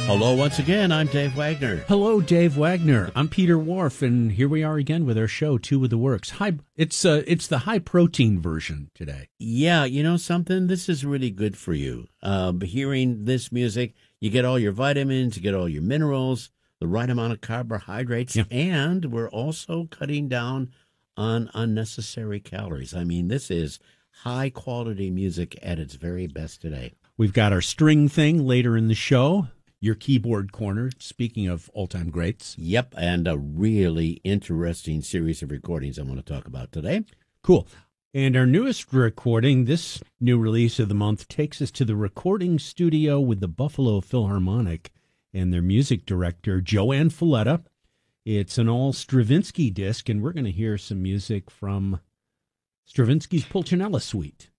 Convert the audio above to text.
Hello once again, I'm Dave Wagner. Hello, Dave Wagner. I'm Peter Wharf, and here we are again with our show, Two of the Works. It's the high-protein version today. Yeah, you know something? This is really good for you. Hearing this music, you get all your vitamins, you get all your minerals, the right amount of carbohydrates, and we're also cutting down on unnecessary calories. I mean, this is high-quality music at its very best today. We've got our string thing later in the show. Your keyboard corner, speaking of all-time greats. Yep, and a really interesting series of recordings I want to talk about today. Cool. And our newest recording, this new release of the month, takes us to the recording studio with the Buffalo Philharmonic and their music director, Joanne Falletta. It's an all-Stravinsky disc, and we're going to hear some music from Stravinsky's Pulcinella Suite.